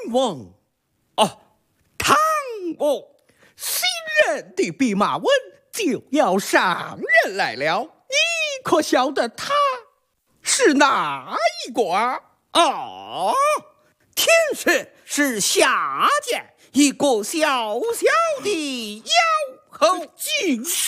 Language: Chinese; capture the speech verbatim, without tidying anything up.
翁。 哦，唐翁， 新任的弼马温就要上任来了，你可晓得他是哪一国？ 哦，天是是下贱一个小小的妖猴， 竟是